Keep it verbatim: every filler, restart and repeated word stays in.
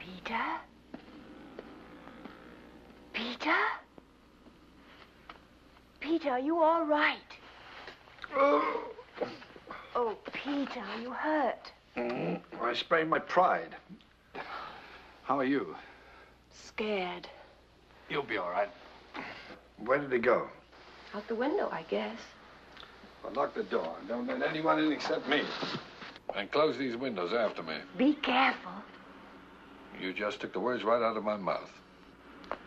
Peter? Peter? Peter, are you all right? Oh, oh Peter, are you hurt? Mm, I sprained my pride. How are you? Scared. You'll be all right. Where did he go? Out the window, I guess. Well, lock the door. Don't let anyone in except me. And close these windows after me. Be careful. You just took the words right out of my mouth.